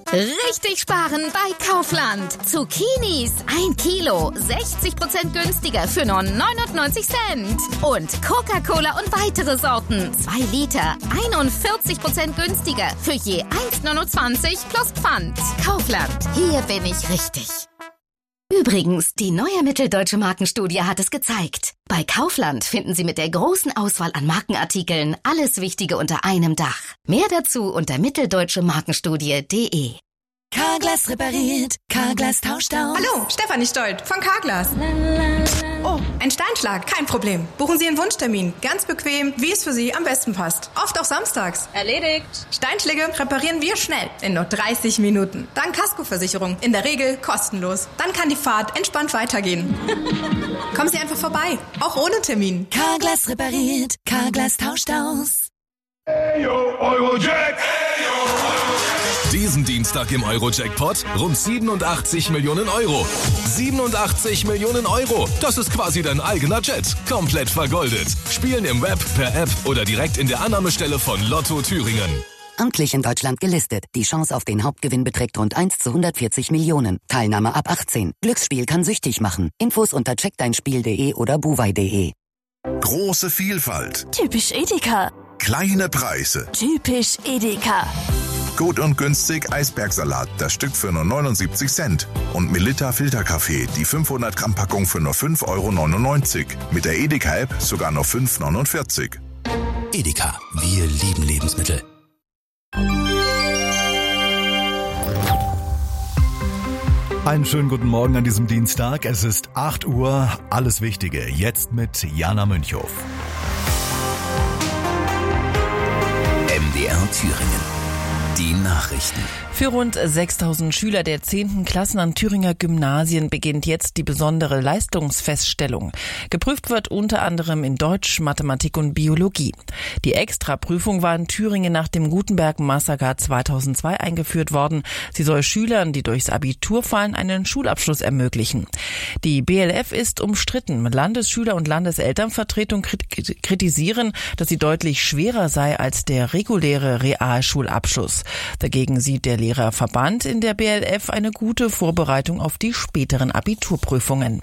Richtig sparen bei Kaufland. Zucchinis 1 Kilo, 60% günstiger für nur 99 Cent. Und Coca-Cola und weitere Sorten, 2 Liter, 41% günstiger für je 1,29 plus Pfand. Kaufland, hier bin ich richtig. Übrigens, die neue Mitteldeutsche Markenstudie hat es gezeigt. Bei Kaufland finden Sie mit der großen Auswahl an Markenartikeln alles Wichtige unter einem Dach. Mehr dazu unter mitteldeutsche-markenstudie.de. Carglass repariert, Carglass tauscht aus. Hallo, Stefanie Stolt von Carglass. Oh, ein Steinschlag, kein Problem. Buchen Sie einen Wunschtermin, ganz bequem, wie es für Sie am besten passt. Oft auch samstags. Erledigt. Steinschläge reparieren wir schnell, in nur 30 Minuten. Dank Kaskoversicherung, in der Regel kostenlos. Dann kann die Fahrt entspannt weitergehen. Kommen Sie einfach vorbei, auch ohne Termin. Carglass repariert, Carglass tauscht aus. Hey yo, Eurojack! Hey yo, Eurojack! Diesen Dienstag im Euro-Jackpot rund 87 Millionen Euro. 87 Millionen Euro. Das ist quasi dein eigener Jet. Komplett vergoldet. Spielen im Web, per App oder direkt in der Annahmestelle von Lotto Thüringen. Amtlich in Deutschland gelistet. Die Chance auf den Hauptgewinn beträgt rund 1 zu 140 Millionen. Teilnahme ab 18. Glücksspiel kann süchtig machen. Infos unter checkdeinspiel.de oder buwei.de. Große Vielfalt. Typisch Edeka. Kleine Preise. Typisch Edeka. Gut und günstig Eisbergsalat, das Stück für nur 79 Cent. Und Melitta Filterkaffee, die 500 Gramm Packung für nur 5,99 €. Mit der Edeka-App sogar nur 5,49 €. Edeka, wir lieben Lebensmittel. Einen schönen guten Morgen an diesem Dienstag. Es ist 8 Uhr. Alles Wichtige jetzt mit Jana Münchhoff. MDR Thüringen. Die Nachrichten. Für rund 6.000 Schüler der 10. Klassen an Thüringer Gymnasien beginnt jetzt die besondere Leistungsfeststellung. Geprüft wird unter anderem in Deutsch, Mathematik und Biologie. Die Extraprüfung war in Thüringen nach dem Gutenberg-Massaker 2002 eingeführt worden. Sie soll Schülern, die durchs Abitur fallen, einen Schulabschluss ermöglichen. Die BLF ist umstritten. Landesschüler- und Landeselternvertretung kritisieren, dass sie deutlich schwerer sei als der reguläre Realschulabschluss. Dagegen sieht der Lehrerverband in der BLF eine gute Vorbereitung auf die späteren Abiturprüfungen.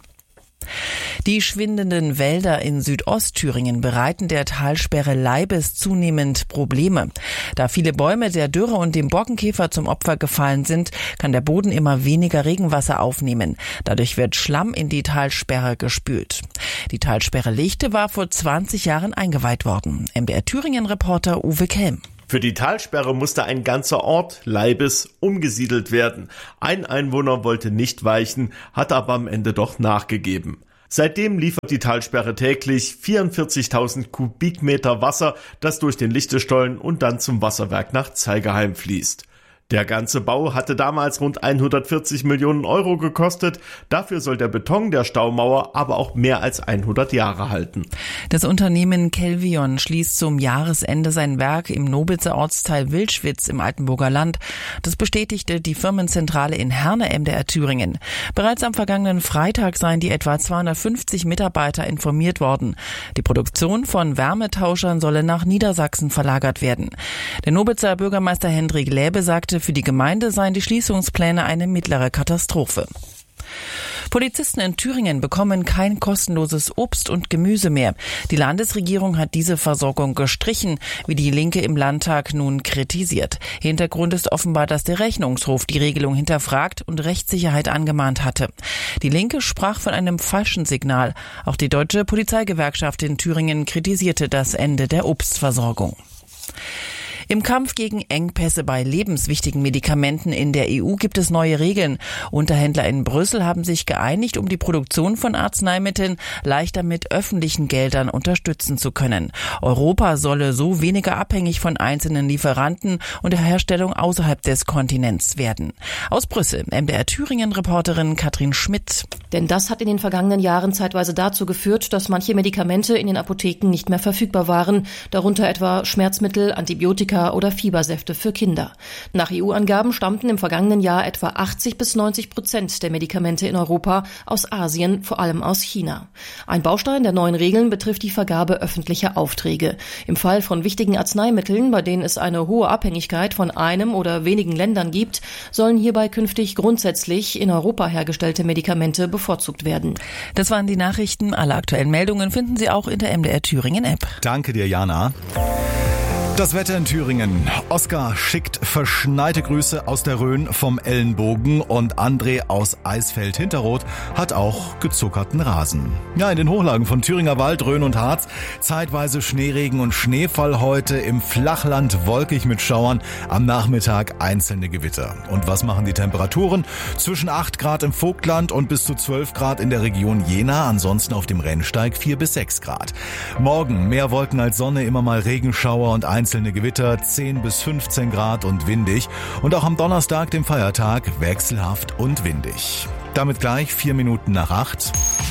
Die schwindenden Wälder in Südostthüringen bereiten der Talsperre Leibes zunehmend Probleme. Da viele Bäume der Dürre und dem Borkenkäfer zum Opfer gefallen sind, kann der Boden immer weniger Regenwasser aufnehmen. Dadurch wird Schlamm in die Talsperre gespült. Die Talsperre Lichte war vor 20 Jahren eingeweiht worden. MDR Thüringen-Reporter Uwe Kelm. Für die Talsperre musste ein ganzer Ort, Leibes, umgesiedelt werden. Ein Einwohner wollte nicht weichen, hat aber am Ende doch nachgegeben. Seitdem liefert die Talsperre täglich 44.000 Kubikmeter Wasser, das durch den Lichtestollen und dann zum Wasserwerk nach Zeigerheim fließt. Der ganze Bau hatte damals rund 140 Millionen Euro gekostet. Dafür soll der Beton der Staumauer aber auch mehr als 100 Jahre halten. Das Unternehmen Kelvion schließt zum Jahresende sein Werk im Nobitzer Ortsteil Wildschwitz im Altenburger Land. Das bestätigte die Firmenzentrale in Herne, MDR Thüringen. Bereits am vergangenen Freitag seien die etwa 250 Mitarbeiter informiert worden. Die Produktion von Wärmetauschern solle nach Niedersachsen verlagert werden. Der Nobitzer Bürgermeister Hendrik Läbe sagte, für die Gemeinde seien die Schließungspläne eine mittlere Katastrophe. Polizisten in Thüringen bekommen kein kostenloses Obst und Gemüse mehr. Die Landesregierung hat diese Versorgung gestrichen, wie die Linke im Landtag nun kritisiert. Hintergrund ist offenbar, dass der Rechnungshof die Regelung hinterfragt und Rechtssicherheit angemahnt hatte. Die Linke sprach von einem falschen Signal. Auch die Deutsche Polizeigewerkschaft in Thüringen kritisierte das Ende der Obstversorgung. Im Kampf gegen Engpässe bei lebenswichtigen Medikamenten in der EU gibt es neue Regeln. Unterhändler in Brüssel haben sich geeinigt, um die Produktion von Arzneimitteln leichter mit öffentlichen Geldern unterstützen zu können. Europa solle so weniger abhängig von einzelnen Lieferanten und der Herstellung außerhalb des Kontinents werden. Aus Brüssel, MDR Thüringen-Reporterin Katrin Schmidt. Denn das hat in den vergangenen Jahren zeitweise dazu geführt, dass manche Medikamente in den Apotheken nicht mehr verfügbar waren, darunter etwa Schmerzmittel, Antibiotika Antibiotika oder Fiebersäfte für Kinder. Nach EU-Angaben stammten im vergangenen Jahr etwa 80-90% der Medikamente in Europa aus Asien, vor allem aus China. Ein Baustein der neuen Regeln betrifft die Vergabe öffentlicher Aufträge. Im Fall von wichtigen Arzneimitteln, bei denen es eine hohe Abhängigkeit von einem oder wenigen Ländern gibt, sollen hierbei künftig grundsätzlich in Europa hergestellte Medikamente bevorzugt werden. Das waren die Nachrichten. Alle aktuellen Meldungen finden Sie auch in der MDR Thüringen App. Danke dir, Jana. Das Wetter in Thüringen. Oskar schickt verschneite Grüße aus der Rhön vom Ellenbogen und André aus Eisfeld-Hinterrot hat auch gezuckerten Rasen. Ja, in den Hochlagen von Thüringer Wald, Rhön und Harz zeitweise Schneeregen und Schneefall heute, im Flachland wolkig mit Schauern, am Nachmittag einzelne Gewitter. Und was machen die Temperaturen? Zwischen 8 Grad im Vogtland und bis zu 12 Grad in der Region Jena, ansonsten auf dem Rennsteig 4 bis 6 Grad. Morgen mehr Wolken als Sonne, immer mal Regenschauer und einzelne Gewitter, 10 bis 15 Grad und windig. Und auch am Donnerstag, dem Feiertag, wechselhaft und windig. Damit gleich 4 Minuten nach 8.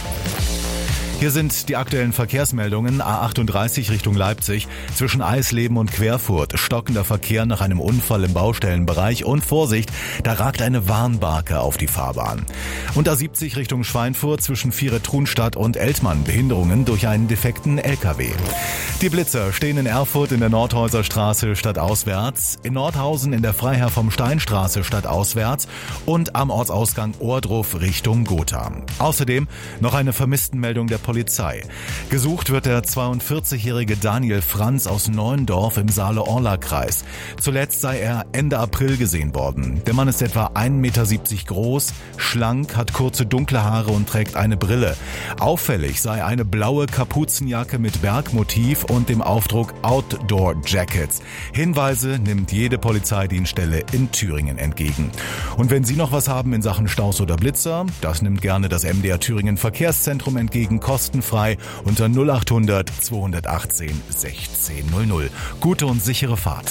Hier sind die aktuellen Verkehrsmeldungen. A38 Richtung Leipzig. Zwischen Eisleben und Querfurt stockender Verkehr nach einem Unfall im Baustellenbereich. Und Vorsicht, da ragt eine Warnbarke auf die Fahrbahn. Und A70 Richtung Schweinfurt zwischen Viere-Trunstadt und Eltmann. Behinderungen durch einen defekten LKW. Die Blitzer stehen in Erfurt in der Nordhäuser Straße stadtauswärts, in Nordhausen in der Freiherr vom Stein-Straße stadtauswärts und am Ortsausgang Ohrdruf Richtung Gotha. Außerdem noch eine Vermisstenmeldung der Polizei. Gesucht wird der 42-jährige Daniel Franz aus Neuendorf im Saale-Orla-Kreis. Zuletzt sei er Ende April gesehen worden. Der Mann ist etwa 1,70 Meter groß, schlank, hat kurze dunkle Haare und trägt eine Brille. Auffällig sei eine blaue Kapuzenjacke mit Bergmotiv und dem Aufdruck Outdoor Jackets. Hinweise nimmt jede Polizeidienststelle in Thüringen entgegen. Und wenn Sie noch was haben in Sachen Staus oder Blitzer, das nimmt gerne das MDR Thüringen Verkehrszentrum entgegen, kostenfrei unter 0800 218 1600. Gute und sichere Fahrt.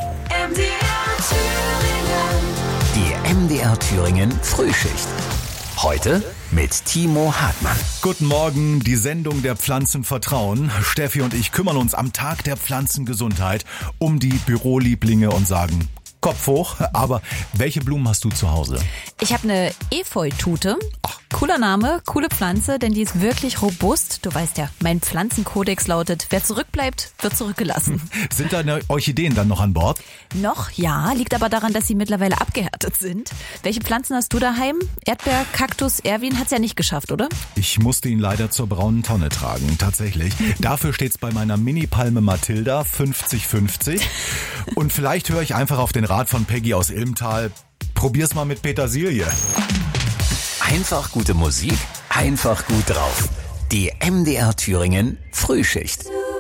Die MDR Thüringen Frühschicht. Heute mit Timo Hartmann. Guten Morgen, die Sendung der Pflanzenvertrauen. Steffi und ich kümmern uns am Tag der Pflanzengesundheit um die Bürolieblinge und sagen Kopf hoch. Aber welche Blumen hast du zu Hause? Ich habe eine Efeutute. Cooler Name, coole Pflanze, denn die ist wirklich robust. Du weißt ja, mein Pflanzenkodex lautet, wer zurückbleibt, wird zurückgelassen. Sind deine Orchideen dann noch an Bord? Noch, ja. Liegt aber daran, dass sie mittlerweile abgehärtet sind. Welche Pflanzen hast du daheim? Erdbeer, Kaktus, Erwin hat's ja nicht geschafft, oder? Ich musste ihn leider zur braunen Tonne tragen, tatsächlich. Dafür steht's bei meiner Mini-Palme Mathilda 50-50. Und vielleicht höre ich einfach auf den Rat von Peggy aus Ilmtal. Probier's mal mit Petersilie. Einfach gute Musik, einfach gut drauf. Die MDR Thüringen Frühschicht.